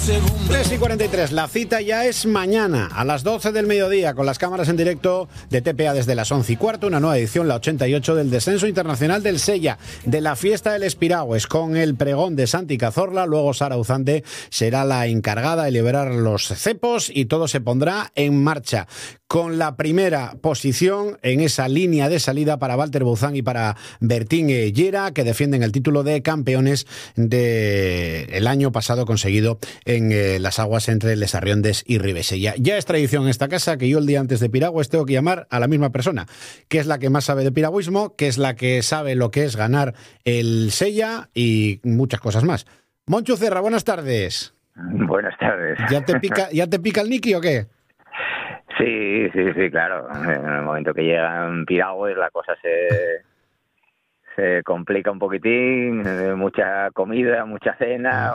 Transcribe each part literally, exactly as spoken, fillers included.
tres y cuarenta y tres, la cita ya es mañana a las doce del mediodía con las cámaras en directo de T P A desde las once y cuarto, una nueva edición, la ochenta y ocho del Descenso Internacional del Sella, de la Fiesta del Espiragües, con el pregón de Santi Cazorla. Luego Sara Uzande será la encargada de liberar los cepos y todo se pondrá en marcha, con la primera posición en esa línea de salida para Walter Bouzán y para Bertín Llera, que defienden el título de campeones del año pasado conseguido en eh, las aguas entre Les Arriondes y Ribesella. Ya es tradición en esta casa que yo el día antes de piragües tengo que llamar a la misma persona, que es la que más sabe de piragüismo, que es la que sabe lo que es ganar el Sella y muchas cosas más. Monchu Cerra, buenas tardes. Buenas tardes. ¿Ya te pica, ya te pica el Niki o qué? Sí, sí, sí, claro. En el momento que llegan piragües la cosa se, se complica un poquitín, mucha comida, mucha cena,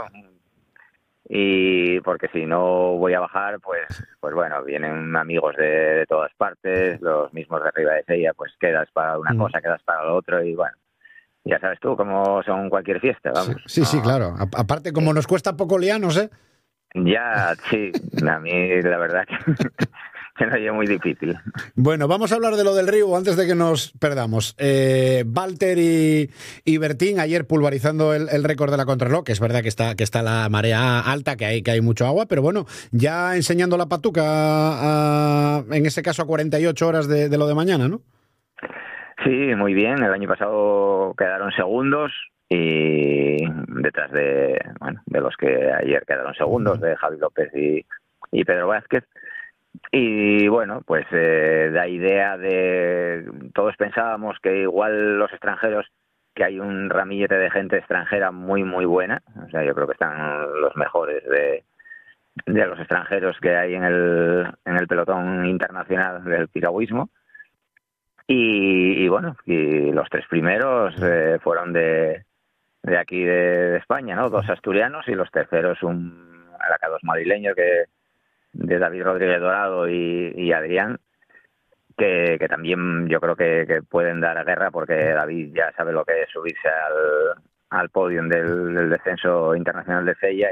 y porque si no voy a bajar, pues pues bueno, vienen amigos de, de todas partes, los mismos de arriba de Sella, pues quedas para una cosa, quedas para lo otro, y bueno, ya sabes tú cómo son cualquier fiesta, vamos. Sí, sí, sí, claro. A- aparte, como nos cuesta poco liarnos, ¿eh? Ya, sí, a mí la verdad que se nos lleva muy difícil. Bueno, vamos a hablar de lo del Río antes de que nos perdamos. Eh, Walter y, y Bertín ayer pulverizando el, el récord de la contrarreloj, que es verdad que está, que está la marea alta, que hay, que hay mucho agua, pero bueno, ya enseñando la patuca, a, a, en ese caso a cuarenta y ocho horas de, de lo de mañana, ¿no? Sí, muy bien. El año pasado quedaron segundos y detrás de, bueno, de los que ayer quedaron segundos, de Javi López y, y Pedro Vázquez. Y bueno, pues eh, la idea de... Todos pensábamos que igual los extranjeros, que hay un ramillete de gente extranjera muy, muy buena. O sea, yo creo que están los mejores de, de los extranjeros que hay en el, en el pelotón internacional del piragüismo. Y, y bueno, y los tres primeros eh, fueron de, de aquí de, de España, ¿no? Dos asturianos y los terceros un A K dos madrileño que de David Rodríguez Dorado y, y Adrián, que, que también yo creo que, que pueden dar guerra, porque David ya sabe lo que es subirse al, al podio del, del descenso internacional de Sella